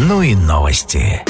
Ну и новости.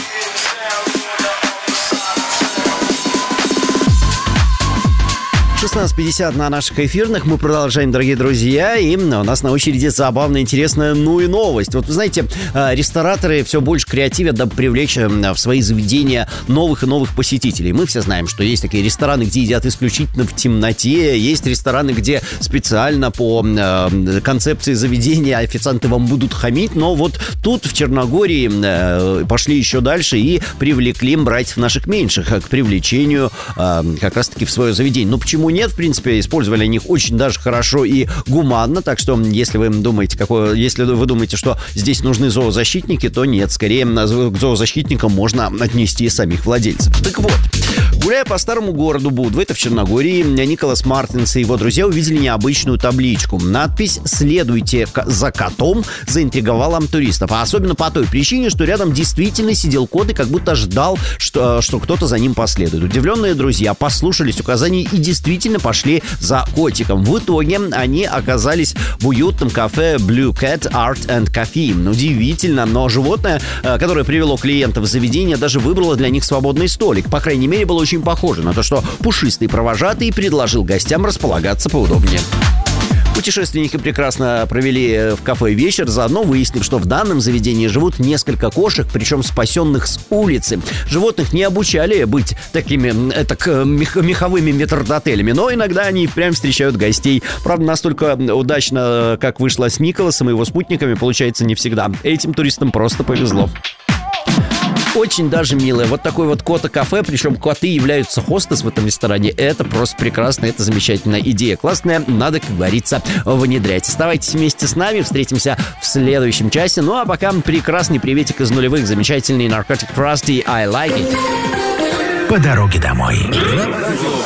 16:50 на наших эфирных. Мы продолжаем, дорогие друзья. И у нас на очереди забавная, интересная, ну и новость. Вот вы знаете, рестораторы все больше креативят, дабы привлечь в свои заведения новых и новых посетителей. Мы все знаем, что есть такие рестораны, где едят исключительно в темноте. Есть рестораны, где специально по концепции заведения официанты вам будут хамить. Но вот тут, в Черногории, пошли еще дальше и привлекли братьев наших меньших к привлечению как раз-таки в свое заведение. Ну, почему нет? В принципе, использовали они их очень даже хорошо и гуманно. Так что, если вы думаете, что здесь нужны зоозащитники, то нет. Скорее, к зоозащитникам можно отнести самих владельцев. Так вот, гуляя по старому городу Будва, это в Черногории, Николас Мартинс и его друзья увидели необычную табличку. Надпись «Следуйте за котом» заинтриговала туристов. А особенно по той причине, что рядом действительно сидел кот и как будто ждал, что кто-то за ним последует. Удивленные друзья послушались указаний и действительно пошли за котиком. В итоге они оказались в уютном кафе Blue Cat Art and Coffee. Удивительно, но животное, которое привело клиентов в заведение, даже выбрало для них свободный столик. По крайней мере, было очень похоже на то, что пушистый провожатый предложил гостям располагаться поудобнее. Путешественники прекрасно провели в кафе вечер, заодно выяснив, что в данном заведении живут несколько кошек, причем спасенных с улицы. Животных не обучали быть такими меховыми метрдотелями, но иногда они прям встречают гостей. Правда, настолько удачно, как вышло с Николасом и его спутниками, получается не всегда. Этим туристам просто повезло. Очень даже милое. Вот такой вот кота-кафе, причем коты являются хостес в этом ресторане. Это просто прекрасно, это замечательная идея. Классная, надо, как говорится, внедрять. Оставайтесь вместе с нами, встретимся в следующем часе. Ну а пока прекрасный приветик из нулевых, замечательный Narcotic Frosty, I Like It. По дороге домой.